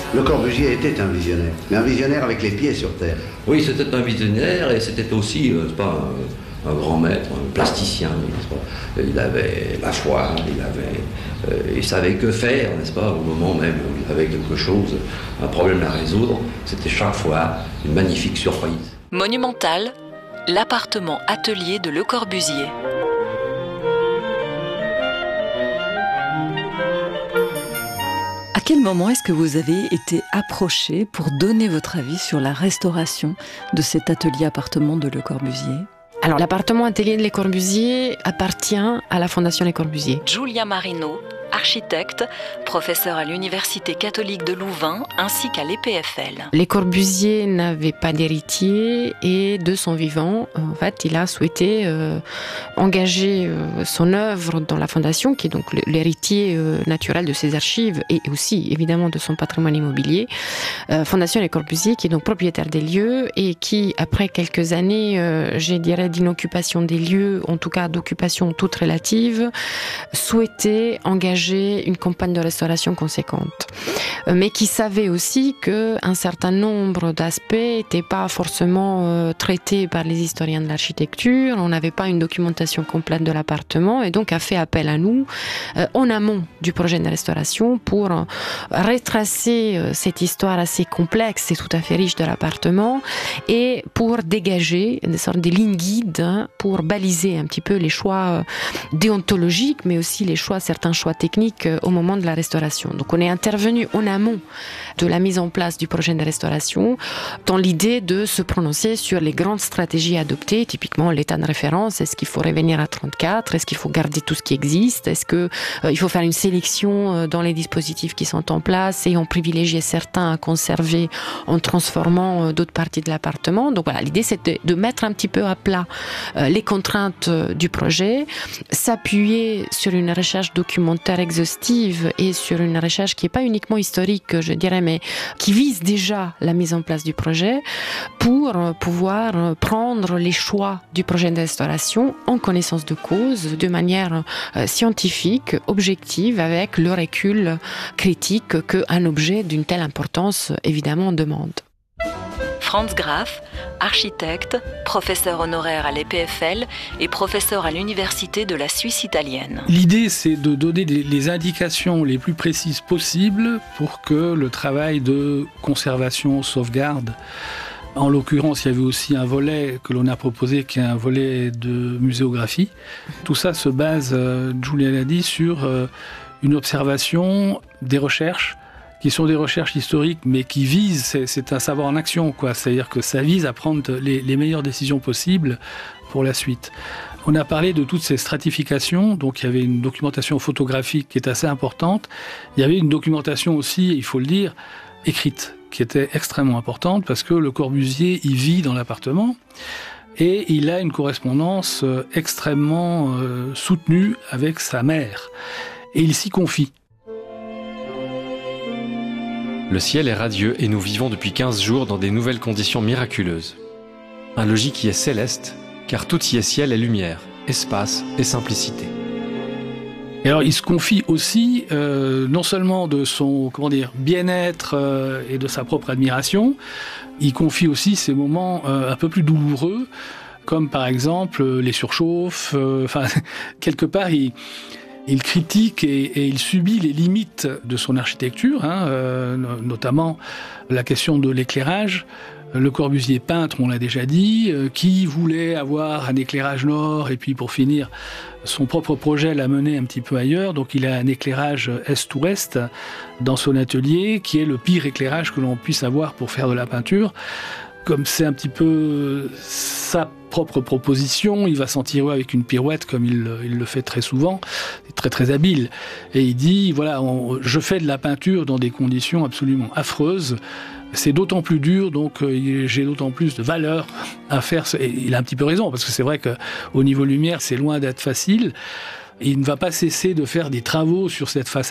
Le Corbusier était un visionnaire, mais un visionnaire avec les pieds sur terre. Oui, c'était un visionnaire et c'était aussi, c'est pas un grand maître, un plasticien, n'est-ce pas. Il avait la foi, il savait que faire, n'est-ce pas, au moment même où il avait quelque chose, un problème à résoudre. C'était chaque fois une magnifique surprise. Monumental, l'appartement atelier de Le Corbusier. À quel moment est-ce que vous avez été approché pour donner votre avis sur la restauration de cet atelier appartement de Le Corbusier ? Alors, l'appartement atelier de Le Corbusier appartient à la Fondation Le Corbusier. Giulia Marino, architecte, professeur à l'Université catholique de Louvain ainsi qu'à l'EPFL. Le Corbusier n'avait pas d'héritier et de son vivant, en fait, il a souhaité engager son œuvre dans la Fondation, qui est donc l'héritier naturel de ses archives et aussi évidemment de son patrimoine immobilier. Fondation Le Corbusier, qui est donc propriétaire des lieux et qui, après quelques années, je dirais, d'inoccupation des lieux, en tout cas d'occupation toute relative, souhaitait engager une campagne de restauration conséquente, mais qui savait aussi qu'un certain nombre d'aspects n'étaient pas forcément traités par les historiens de l'architecture. On n'avait pas une documentation complète de l'appartement et donc a fait appel à nous en amont du projet de restauration pour retracer cette histoire assez complexe et tout à fait riche de l'appartement et pour dégager des sortes de lignes guides pour baliser un petit peu les choix déontologiques, mais aussi certains choix techniques au moment de la restauration. Donc on est intervenu en amont de la mise en place du projet de restauration dans l'idée de se prononcer sur les grandes stratégies adoptées, typiquement l'état de référence. Est-ce qu'il faut revenir à 34? Est-ce qu'il faut garder tout ce qui existe? Est-ce qu'il faut faire une sélection dans les dispositifs qui sont en place et en privilégier certains à conserver en transformant d'autres parties de l'appartement? Donc voilà, l'idée c'est de mettre un petit peu à plat les contraintes du projet, s'appuyer sur une recherche documentaire exhaustive et sur une recherche qui n'est pas uniquement historique, je dirais, mais qui vise déjà la mise en place du projet pour pouvoir prendre les choix du projet de restauration en connaissance de cause, de manière scientifique, objective, avec le recul critique qu'un objet d'une telle importance, évidemment, demande. Franz Graf, architecte, professeur honoraire à l'EPFL et professeur à l'Université de la Suisse italienne. L'idée, c'est de donner les indications les plus précises possibles pour que le travail de conservation, sauvegarde, en l'occurrence, il y avait aussi un volet que l'on a proposé, qui est un volet de muséographie. Tout ça se base, Giulia l'a dit, sur une observation, des recherches, qui sont des recherches historiques, mais qui visent, c'est un savoir en action, quoi. C'est-à-dire que ça vise à prendre les meilleures décisions possibles pour la suite. On a parlé de toutes ces stratifications, donc il y avait une documentation photographique qui est assez importante. Il y avait une documentation aussi, il faut le dire, écrite, qui était extrêmement importante, parce que Le Corbusier, il vit dans l'appartement, et il a une correspondance extrêmement soutenue avec sa mère. Et il s'y confie. Le ciel est radieux et nous vivons depuis 15 jours dans des nouvelles conditions miraculeuses. Un logis qui est céleste, car tout y est ciel et lumière, espace et simplicité. Et alors il se confie aussi, non seulement de son bien-être et de sa propre admiration, il confie aussi ces moments un peu plus douloureux, comme par exemple les surchauffes, quelque part il critique et il subit les limites de son architecture, notamment la question de l'éclairage. Le Corbusier peintre, on l'a déjà dit, qui voulait avoir un éclairage nord et puis pour finir, son propre projet l'a mené un petit peu ailleurs. Donc il a un éclairage est-ouest dans son atelier qui est le pire éclairage que l'on puisse avoir pour faire de la peinture. Comme c'est un petit peu sa propre proposition, il va s'en tirer avec une pirouette comme il le fait très souvent, c'est très très habile. Et il dit, voilà, je fais de la peinture dans des conditions absolument affreuses, c'est d'autant plus dur, donc j'ai d'autant plus de valeur à faire. Et il a un petit peu raison, parce que c'est vrai qu'au niveau lumière, c'est loin d'être facile. Et il ne va pas cesser de faire des travaux sur cette façade